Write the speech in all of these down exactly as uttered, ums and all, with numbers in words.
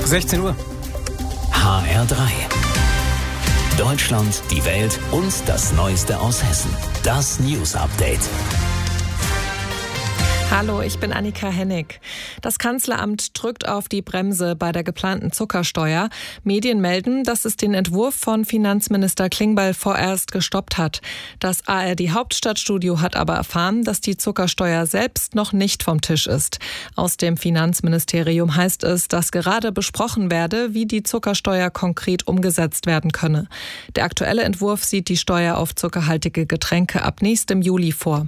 sechzehn Uhr. H R drei. Deutschland, die Welt und das Neueste aus Hessen. Das News Update. Hallo, ich bin Annika Hennig. Das Kanzleramt drückt auf die Bremse bei der geplanten Zuckersteuer. Medien melden, dass es den Entwurf von Finanzminister Klingbeil vorerst gestoppt hat. Das A R D-Hauptstadtstudio hat aber erfahren, dass die Zuckersteuer selbst noch nicht vom Tisch ist. Aus dem Finanzministerium heißt es, dass gerade besprochen werde, wie die Zuckersteuer konkret umgesetzt werden könne. Der aktuelle Entwurf sieht die Steuer auf zuckerhaltige Getränke ab nächstem Juli vor.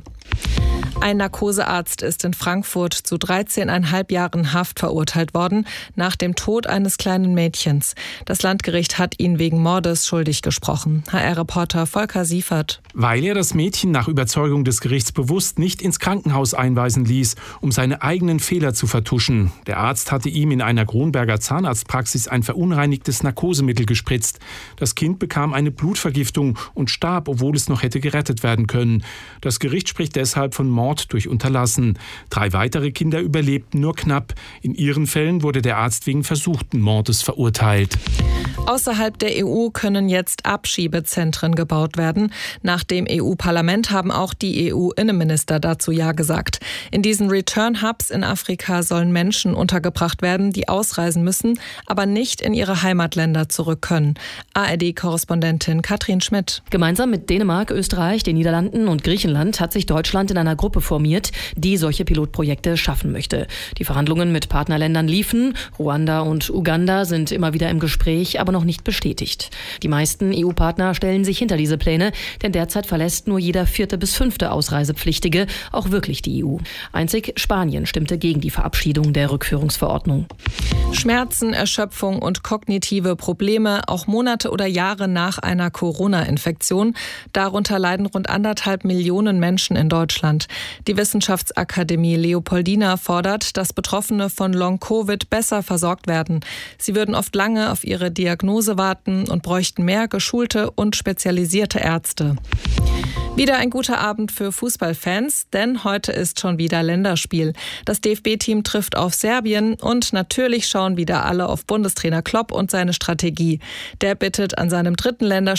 Ein Narkosearzt ist in Frankfurt zu dreizehneinhalb Jahren Haft verurteilt worden, nach dem Tod eines kleinen Mädchens. Das Landgericht hat ihn wegen Mordes schuldig gesprochen. H R-Reporter Volker Siefert. Weil er das Mädchen nach Überzeugung des Gerichts bewusst nicht ins Krankenhaus einweisen ließ, um seine eigenen Fehler zu vertuschen. Der Arzt hatte ihm in einer Kronberger Zahnarztpraxis ein verunreinigtes Narkosemittel gespritzt. Das Kind bekam eine Blutvergiftung und starb, obwohl es noch hätte gerettet werden können. Das Gericht spricht deshalb von Mord durch Unterlassen. Drei weitere Kinder überlebten nur knapp. In ihren Fällen wurde der Arzt wegen versuchten Mordes verurteilt. Außerhalb der E U können jetzt Abschiebezentren gebaut werden. Nach dem E U-Parlament haben auch die E U-Innenminister dazu Ja gesagt. In diesen Return-Hubs in Afrika sollen Menschen untergebracht werden, die ausreisen müssen, aber nicht in ihre Heimatländer zurück können. A R D-Korrespondentin Katrin Schmidt. Gemeinsam mit Dänemark, Österreich, den Niederlanden und Griechenland hat sich Deutschland in einer Gruppe formiert, die solche Pilotprojekte schaffen möchte. Die Verhandlungen mit Partnerländern liefen. Ruanda und Uganda sind immer wieder im Gespräch, aber noch nicht bestätigt. Die meisten E U-Partner stellen sich hinter diese Pläne, denn derzeit verlässt nur jeder vierte bis fünfte Ausreisepflichtige auch wirklich die E U. Einzig Spanien stimmte gegen die Verabschiedung der Rückführungsverordnung. Schmerzen, Erschöpfung und kognitive Probleme, auch Monate oder Jahre nach einer Corona-Infektion. Darunter leiden rund anderthalb Millionen Menschen in Deutschland. Die Wissenschaftsakademie Leopoldina fordert, dass Betroffene von Long-Covid besser versorgt werden. Sie würden oft lange auf ihre Diagnose warten und bräuchten mehr geschulte und spezialisierte Ärzte. Wieder ein guter Abend für Fußballfans, denn heute ist schon wieder Länderspiel. Das D F B-Team trifft auf Serbien und natürlich schauen wieder alle auf Bundestrainer Klopp und seine Strategie. Der bittet an seinem dritten Länderspiel